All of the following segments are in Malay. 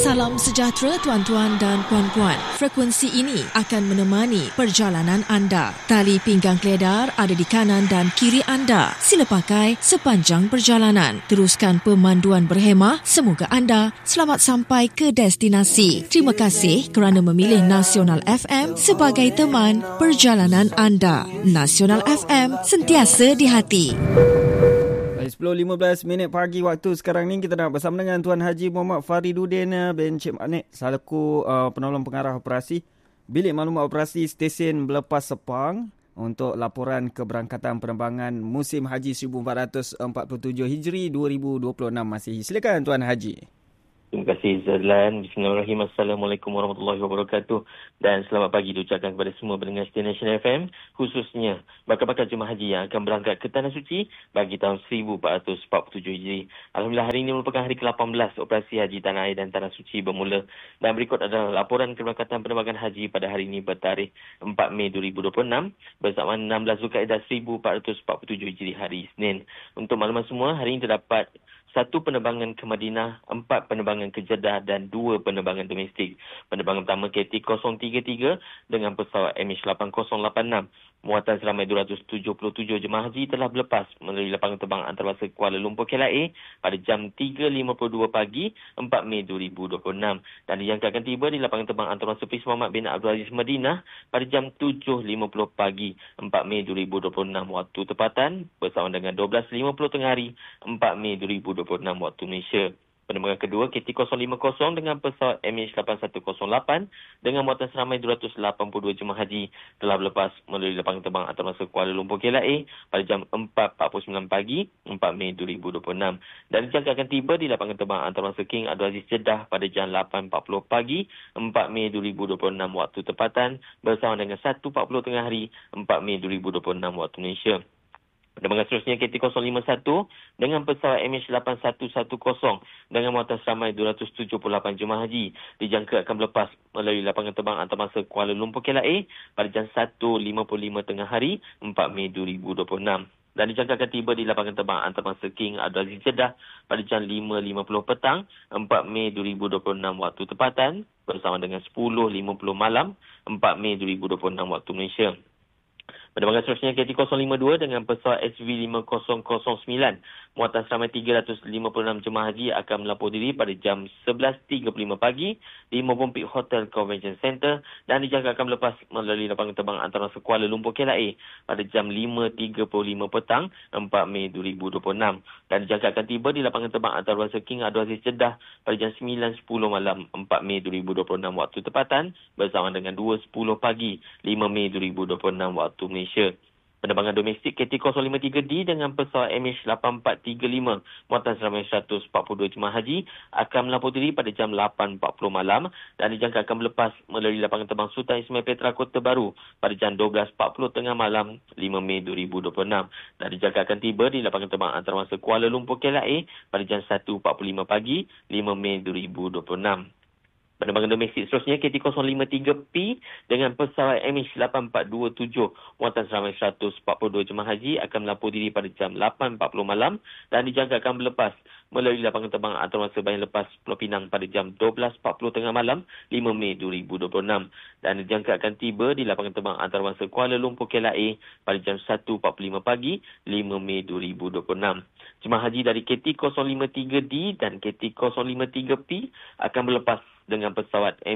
Salam sejahtera tuan-tuan dan puan-puan. Frekuensi ini akan menemani perjalanan anda. Tali pinggang keledar ada di kanan dan kiri anda. Sila pakai sepanjang perjalanan. Teruskan pemanduan berhemah. Semoga anda selamat sampai ke destinasi. Terima kasih kerana memilih Nasional FM sebagai teman perjalanan anda. Nasional FM, sentiasa di hati. 10.15 pagi waktu sekarang ni kita nak bersama dengan Tuan Haji Muhammad Fariduddin bin Cik Maknik selaku penolong pengarah operasi Bilik Maklumat Operasi Stesen Belepas Sepang untuk laporan keberangkatan penerbangan musim Haji 1447 Hijri 2026 Masihi. Silakan Tuan Haji. Terima kasih Zazlan. Bismillahirrahmanirrahim. Assalamualaikum warahmatullahi wabarakatuh. Dan selamat pagi diucapkan kepada semua pendengar setia Nasional FM, khususnya bakal-bakal jemaah haji yang akan berangkat ke Tanah Suci bagi tahun 1447 Hijri. Alhamdulillah, hari ini merupakan hari ke-18 operasi haji Tanah Air dan Tanah Suci bermula. Dan berikut adalah laporan keberangkatan penerbangan haji pada hari ini bertarikh 4 Mei 2026 bersama 16 Zulkaidah 1447 Hijri hari Isnin. Untuk makluman semua, hari ini terdapat 1 penerbangan ke Madinah, 4 penerbangan ke Jeddah dan 2 penerbangan domestik. Penerbangan pertama KT-033 dengan pesawat MH8086. Muatan seramai 277 jemaah haji telah berlepas melalui lapangan terbang antarabangsa Kuala Lumpur KLIA pada jam 3.52 pagi 4 Mei 2026 dan dijangkakan tiba di lapangan terbang antarabangsa Prince Muhammad bin Abdul Aziz Madinah pada jam 7.50 pagi 4 Mei 2026 waktu tempatan bersama dengan 12.50 tengah hari 4 Mei 2026 waktu Malaysia. Penerbangan kedua KT-050 dengan pesawat MH8108 dengan muatan seramai 282 jemaah haji telah berlepas melalui lapangan terbang antarabangsa Kuala Lumpur KLIA pada jam 4.49 pagi 4 Mei 2026 dan dijangkakan tiba di lapangan terbang antarabangsa King Abdul Aziz Jeddah pada jam 8.40 pagi 4 Mei 2026 waktu tempatan bersama dengan 1.40 tengah hari 4 Mei 2026 waktu Malaysia. Penerbangan seterusnya KT-051 dengan pesawat MH8110 dengan muatan seramai 278 jemaah haji dijangka akan berlepas melalui lapangan terbang antarabangsa Kuala Lumpur KLIA pada jam 1.55 tengah hari 4 Mei 2026 dan dijangkakan tiba di lapangan terbang antarabangsa King Abdul Aziz Jeddah pada jam 5.50 petang 4 Mei 2026 waktu tempatan bersama dengan 10.50 malam 4 Mei 2026 waktu Malaysia. Penerbangan seterusnya KT-052 dengan pesawat SV5009 muatan seramai 356 jemaah haji akan melapor diri pada jam 11.35 pagi di Movenpick Hotel Convention Center dan dijangka akan melepas melalui lapangan terbang antarabangsa Kuala Lumpur KLIA pada jam 5.35 petang 4 Mei 2026 dan dijangka akan tiba di lapangan terbang antarabangsa King Abdul Aziz Jeddah pada jam 9.10 malam 4 Mei 2026 waktu tempatan bersama dengan 2.10 pagi 5 Mei 2026 waktu Malaysia. Penerbangan domestik KT-053D dengan pesawat MH8435 muatan seramai 142 jemaah haji akan melapor diri pada jam 8.40 malam dan dijangka akan berlepas melalui lapangan terbang Sultan Ismail Petra Kota Baru pada jam 12.40 tengah malam 5 Mei 2026 dan dijangka akan tiba di lapangan terbang antarabangsa Kuala Lumpur KLIA pada jam 1.45 pagi 5 Mei 2026. Penerbangan domestik seterusnya KT-053P dengan pesawat MH8427 muatan seramai 142 jemaah haji akan melapor diri pada jam 8.40 malam dan dijangka akan berlepas melalui lapangan terbang antarabangsa Bayan Lepas Pulau Pinang pada jam 12.40 tengah malam 5 Mei 2026 dan dijangka akan tiba di lapangan terbang antarabangsa Kuala Lumpur KLIA pada jam 1.45 pagi 5 Mei 2026. Jemaah haji dari KT-053D dan KT-053P akan berlepas dengan pesawat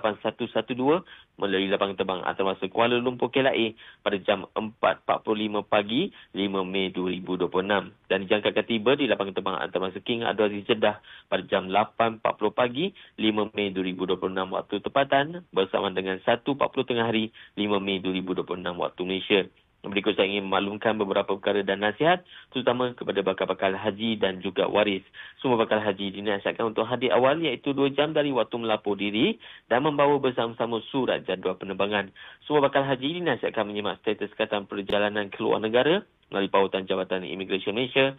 MH8112 melalui lapangan terbang antarabangsa Kuala Lumpur KLIA pada jam 4.45 pagi 5 Mei 2026 dan dijangkakan tiba di lapangan terbang antarabangsa King Abdul Aziz Jeddah pada jam 8.40 pagi 5 Mei 2026 waktu tempatan bersama dengan 1.40 tengah hari 5 Mei 2026 waktu Malaysia. Berikut saya ingin memaklumkan beberapa perkara dan nasihat terutama kepada bakal-bakal haji dan juga waris. Semua bakal haji dinasihatkan untuk hadir awal iaitu 2 jam dari waktu melapor diri dan membawa bersama-sama surat jadual penerbangan. Semua bakal haji dinasihatkan menyimak status kesihatan perjalanan keluar negara melalui pautan Jabatan Imigresen Malaysia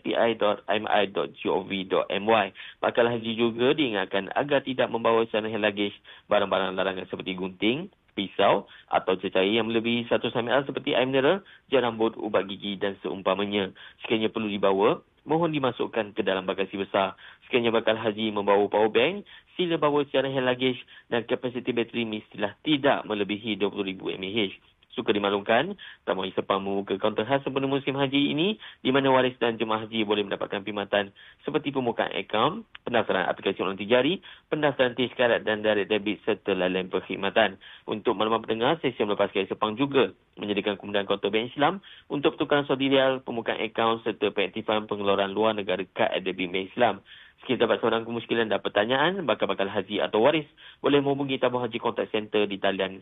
sspi.mi.gov.my. Bakal haji juga diingatkan agar tidak membawa sanahan luggage barang-barang larangan seperti gunting, pisau atau cecair yang melebihi 100 ml seperti air mineral, gel rambut, ubat gigi dan seumpamanya. Sekiranya perlu dibawa, mohon dimasukkan ke dalam bagasi besar. Sekiranya bakal haji membawa power bank, sila bawa secara hand luggage dan kapasiti bateri mestilah tidak melebihi 20,000 mAh. Suka dimaklumkan, tamu sepamu ke kaunter khas sempena musim haji ini di mana waris dan jemaah haji boleh mendapatkan perkhidmatan seperti pembukaan akaun, pendaftaran aplikasi online tijari, pendaftaran tizkarat dan direct debit serta lain perkhidmatan. Untuk makluman pendengar, sesi melepas kaya Sepang juga menyediakan kemudahan kaunter bank Islam untuk pertukaran Saudi Riyal, pembukaan akaun serta pengaktifan pengeluaran luar negara kad debit bank Islam. Sekiranya dapat seorang kemusykilan dan pertanyaan bakal-bakal haji atau waris, boleh menghubungi tabung haji kontak center di talian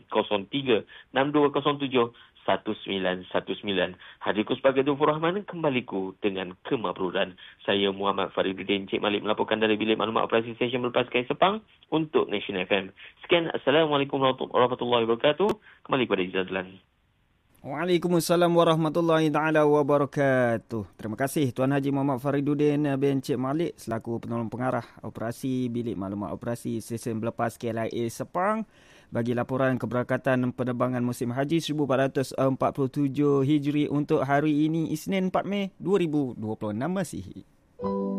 03-6207-1919. Hajiku sebagai Dufur Rahman, kembaliku dengan kemabruran. Saya Muhammad Fariduddin Cik Malik melaporkan dari Bilik Maklumat Operasi Stesen Melepas Kaya Sepang untuk Nation FM. Sekian, Assalamualaikum warahmatullahi wabarakatuh. Kembali kepada Izzadulan. Waalaikumsalam warahmatullahi taala wabarakatuh. Terima kasih Tuan Haji Muhammad Fariduddin bin Cik Malik selaku penolong pengarah operasi Bilik Maklumat Operasi Stesen Melepas KLIA Sepang bagi laporan keberangkatan penerbangan musim haji 1447 Hijri untuk hari ini Isnin 4 Mei 2026 Masihi.